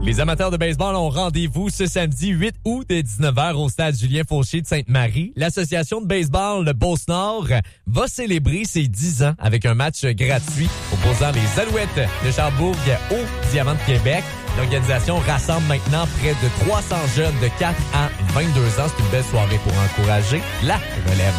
Les amateurs de baseball ont rendez-vous ce samedi 8 août dès 19h au stade Julien Fauché de Sainte-Marie. L'association de baseball Le Beauce-Nord va célébrer ses 10 ans avec un match gratuit opposant les Alouettes de Sherbrooke aux Diamants de Québec. L'organisation rassemble maintenant près de 300 jeunes de 4 à 22 ans. C'est une belle soirée pour encourager la relève.